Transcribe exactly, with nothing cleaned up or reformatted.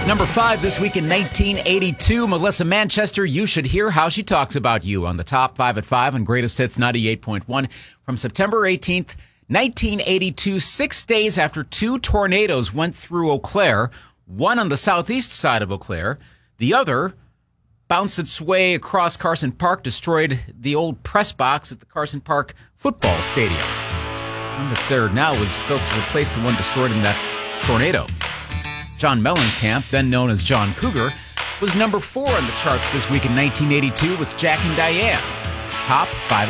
Number five this week in nineteen eighty-two, Melissa Manchester, You Should Hear How She Talks About You on the top five at five on Greatest Hits ninety-eight point one. From September eighteenth, nineteen eighty-two, six days after two tornadoes went through Eau Claire, one on the southeast side of Eau Claire, the other bounced its way across Carson Park, destroyed the old press box at the Carson Park football stadium. The one that's there now was built to replace the one destroyed in that tornado. John Mellencamp, then known as John Cougar, was number four on the charts this week in nineteen eighty-two with Jack and Diane. Top five